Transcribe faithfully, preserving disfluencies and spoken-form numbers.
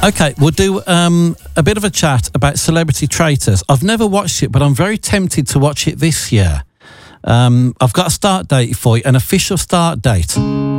Okay, we'll do um, a bit of a chat about Celebrity Traitors. I've never watched it, but I'm very tempted to watch it this year. Um, I've got a start date for you, an official start date.